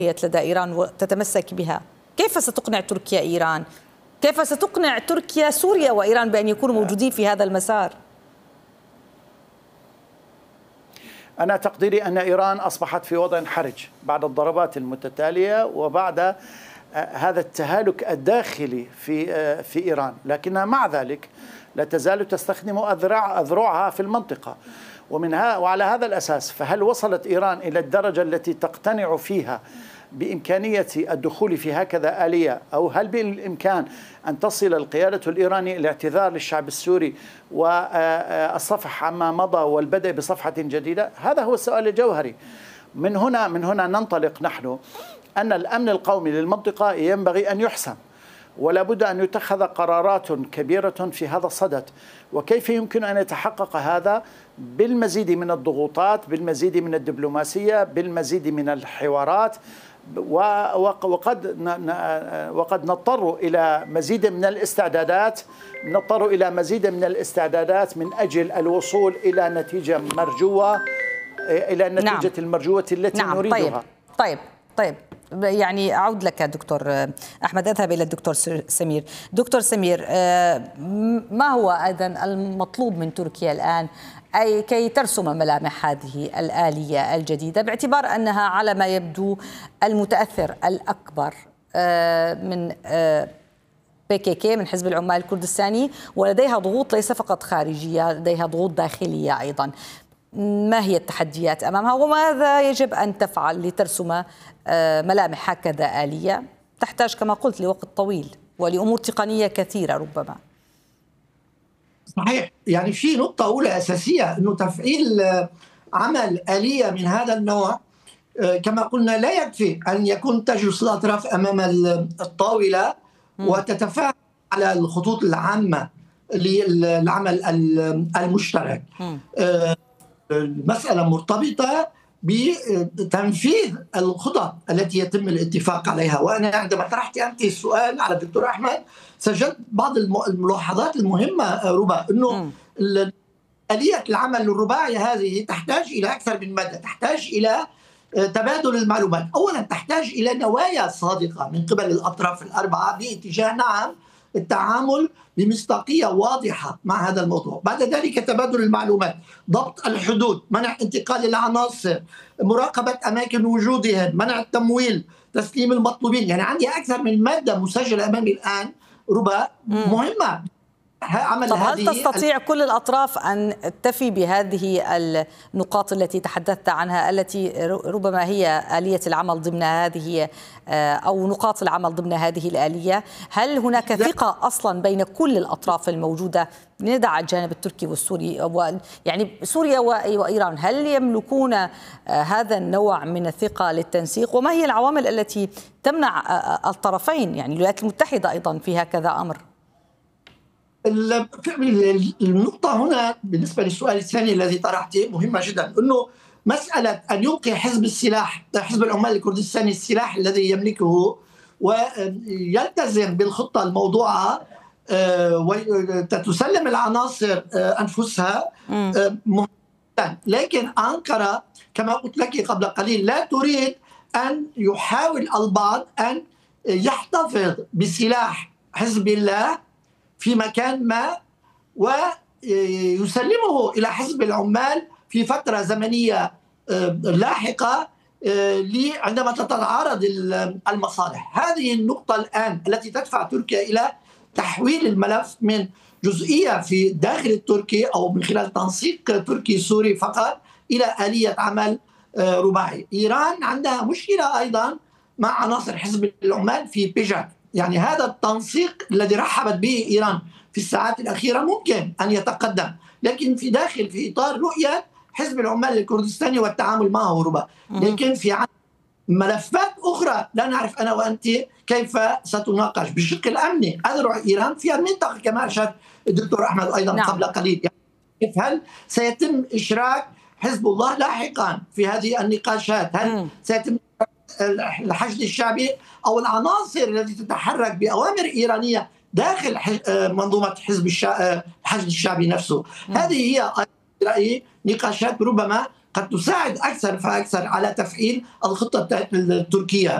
لدى إيران وتتمسك بها. كيف ستقنع تركيا إيران؟ كيف ستقنع تركيا سوريا وإيران بأن يكونوا موجودين في هذا المسار؟ أنا تقديري أن إيران أصبحت في وضع حرج بعد الضربات المتتالية وبعد هذا التهالك الداخلي في إيران، لكنها مع ذلك لا تزال تستخدم أذرعها في المنطقة. وعلى هذا الأساس فهل وصلت إيران إلى الدرجة التي تقتنع فيها بإمكانية الدخول في هكذا آلية، أو هل بالإمكان أن تصل القيادة الإيرانية الاعتذار للشعب السوري والصفح عما مضى والبدء بصفحة جديدة؟ هذا هو السؤال الجوهري. من هنا ننطلق نحن أن الأمن القومي للمنطقة ينبغي أن يحسم، ولا بد أن يتخذ قرارات كبيرة في هذا الصدد. وكيف يمكن أن يتحقق هذا؟ بالمزيد من الضغوطات، بالمزيد من الدبلوماسية، بالمزيد من الحوارات، وقد نضطر إلى مزيد من الاستعدادات من أجل الوصول إلى نتيجة مرجوة، إلى النتيجة المرجوة التي نريدها. طيب يعني أعود لك دكتور أحمد، أذهب إلى الدكتور سمير. دكتور سمير، ما هو أيضا المطلوب من تركيا الآن أي كي ترسم ملامح هذه الآلية الجديدة، باعتبار أنها على ما يبدو المتأثر الأكبر من PKK من حزب العمال الكردستاني، ولديها ضغوط ليس فقط خارجية، لديها ضغوط داخلية أيضا. ما هي التحديات أمامها وماذا يجب أن تفعل لترسم ملامح هكذا آلية تحتاج كما قلت لوقت طويل ولأمور تقنية كثيرة ربما؟ صحيح، يعني في نقطة أولى أساسية أنه تفعيل عمل آلية من هذا النوع كما قلنا لا يكفي أن يكون تجلس الأطراف أمام الطاولة وتتفاعل على الخطوط العامة للعمل المشترك. المسألة مرتبطة بتنفيذ الخطط التي يتم الاتفاق عليها. وأنا عندما طرحت أنت السؤال على الدكتور أحمد سجلت بعض الملاحظات المهمة ربا، أنه آلية العمل الرباعي هذه تحتاج إلى أكثر من مادة، تحتاج إلى تبادل المعلومات. أولا تحتاج إلى نوايا صادقة من قبل الأطراف الأربعة باتجاه التعامل بمصداقية واضحة مع هذا الموضوع. بعد ذلك تبادل المعلومات، ضبط الحدود، منع انتقال العناصر، مراقبة أماكن وجودهم، منع التمويل، تسليم المطلوبين. يعني عندي أكثر من مادة مسجلة أمامي الآن ربا مهمة. طب هل تستطيع كل الأطراف أن تفي بهذه النقاط التي تحدثت عنها التي ربما هي آلية العمل ضمن هذه أو نقاط العمل ضمن هذه الآلية؟ هل هناك ثقة أصلا بين كل الأطراف الموجودة؟ ندع الجانب التركي والسوري يعني سوريا وإيران، هل يملكون هذا النوع من الثقة للتنسيق؟ وما هي العوامل التي تمنع الطرفين يعني الولايات المتحدة أيضا في هكذا أمر؟ النقطة هنا بالنسبة للسؤال الثاني الذي طرحته مهمة جدا، أنه مسألة أن يلقي حزب العمال الكردستاني السلاح الذي يملكه ويلتزم بالخطة الموضوعة وتسلم العناصر أنفسها مهمة. لكن أنقرة كما قلت لك قبل قليل لا تريد أن يحاول البعض أن يحتفظ بسلاح حزب الله في مكان ما ويسلمه إلى حزب العمال في فترة زمنية لاحقة عندما تتعارض المصالح. هذه النقطة الآن التي تدفع تركيا إلى تحويل الملف من جزئية في داخل التركي أو من خلال تنسيق تركي سوري فقط إلى آلية عمل رباعي. إيران عندها مشكلة أيضا مع عناصر حزب العمال في بيجاك. يعني هذا التنسيق الذي رحبت به إيران في الساعات الأخيرة ممكن أن يتقدم، لكن في إطار رؤية حزب العمال الكردستاني والتعامل معه ربا. لكن في ملفات أخرى لا نعرف أنا وأنت كيف ستناقش بالشق الأمني. أذرع إيران في المنطقة كما أشار الدكتور أحمد أيضا قبل قليل. يعني هل سيتم إشراك حزب الله لاحقا في هذه النقاشات؟ هل سيتم الحشد الشعبي أو العناصر التي تتحرك بأوامر إيرانية داخل منظومة حزب الحشد الشعبي نفسه؟ هذه هي رأيي نقاشات ربما قد تساعد أكثر فأكثر على تفعيل الخطة التركية.